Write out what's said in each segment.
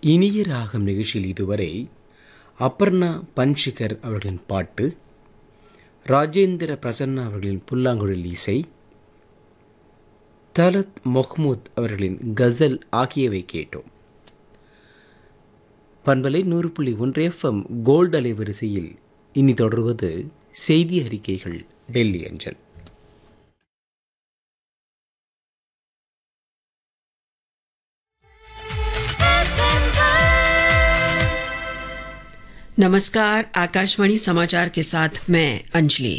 இனிய ராகம் நிகழ்ச்சியில் இதுவரை அபர்ணா பன்ஷிகர் அவர்களின் பாட்டு, ராஜேந்திர பிரசன்னா அவர்களின் புல்லாங்குழல் இசை, தலத் மொஹ்மூத் அவர்களின் கசல் ஆகியவை கேட்டோம். பண்பலை 100.1 FM கோல்டு அலைவரிசையில் இனி தொடர்வது செய்தி அறிக்கைகள் டெல்லி அஞ்சல். नमस्कार, आकाशवाणी समाचार के साथ मैं अंजलि।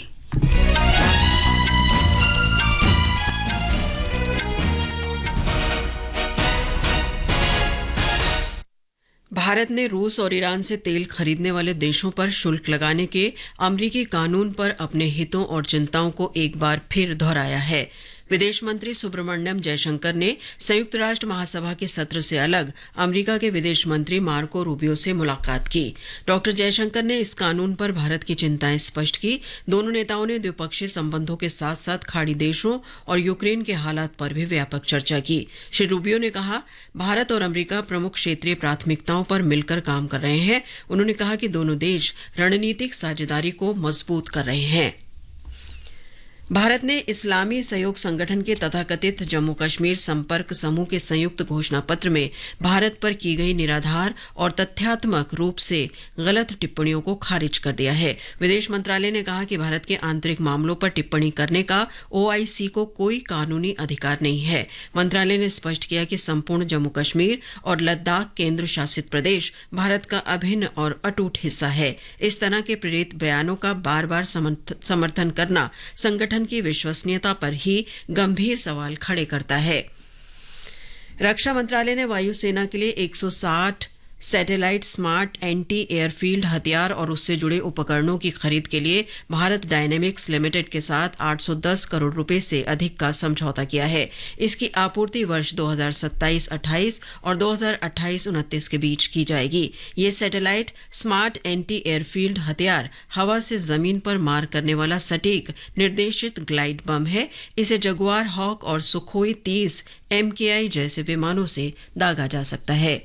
भारत ने रूस और ईरान से तेल खरीदने वाले देशों पर शुल्क लगाने के अमरीकी कानून पर अपने हितों और चिंताओं को एक बार फिर दोहराया है। विदेश मंत्री सुब्रमण्यम जयशंकर ने संयुक्त राष्ट्र महासभा के सत्र से अलग अमेरिका के विदेश मंत्री मार्को रूबियो से मुलाकात की। डॉक्टर जयशंकर ने इस कानून पर भारत की चिंताएं स्पष्ट की। दोनों नेताओं ने द्विपक्षीय संबंधों के साथ साथ खाड़ी देशों और यूक्रेन के हालात पर भी व्यापक चर्चा की। श्री रूबियो ने कहा, भारत और अमेरिका प्रमुख क्षेत्रीय प्राथमिकताओं पर मिलकर काम कर रहे हैं। उन्होंने कहा कि दोनों देश रणनीतिक साझेदारी को मजबूत कर रहे हैं। भारत ने इस्लामी सहयोग संगठन के तथाकथित जम्मू कश्मीर संपर्क समूह के संयुक्त घोषणा पत्र में भारत पर की गई निराधार और तथ्यात्मक रूप से गलत टिप्पणियों को खारिज कर दिया है। विदेश मंत्रालय ने कहा कि भारत के आंतरिक मामलों पर टिप्पणी करने का OIC को कोई कानूनी अधिकार नहीं है। मंत्रालय ने स्पष्ट किया कि संपूर्ण जम्मू कश्मीर और लद्दाख केंद्र शासित प्रदेश भारत का अभिन्न और अटूट हिस्सा है। इस तरह के प्रेरित बयानों का बार बार समर्थन करना संगठन की विश्वसनीयता पर ही गंभीर सवाल खड़े करता है। रक्षा मंत्रालय ने वायुसेना के लिए 160 सैटेलाइट स्मार्ट एंटी एयरफील्ड हथियार और उससे जुड़े उपकरणों की खरीद के लिए भारत डायनेमिक्स लिमिटेड के साथ 810 करोड़ रुपए से अधिक का समझौता किया है। इसकी आपूर्ति वर्ष 2027-28 और 2028-29 के बीच की जाएगी। ये सैटेलाइट स्मार्ट एंटी एयरफील्ड हथियार हवा से जमीन पर मार करने वाला सटीक निर्देशित ग्लाइड बम है। इसे जगुआर हॉक और सुखोई 30 MKI जैसे विमानों से दागा जा सकता है।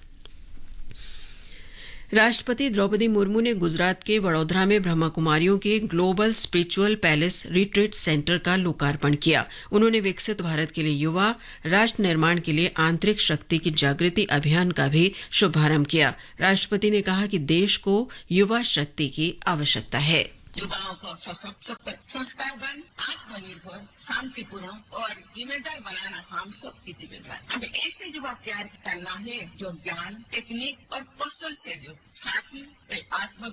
राष्ट्रपति द्रौपदी मुर्मू ने गुजरात के वडोदरा में ब्रह्मा कुमारियों के global spiritual palace retreat centre का लोकार्पण किया। उन्होंने विकसित भारत के लिए युवा राष्ट्र निर्माण के लिए आंतरिक शक्ति की जागृति अभियान का भी शुभारंभ किया। राष्ट्रपति ने कहा कि देश को युवा शक्ति की आवश्यकता है। युवाओं को सशक्त, संस्कारवान, आत्मनिर्भर, शांतिपूर्ण और जिम्मेदार बनाना हम सबकी जिम्मेदारी। हमें ऐसे युवा तैयार करना है जो ज्ञान, टेक्निक और कौशल से जो साथ ही आत्म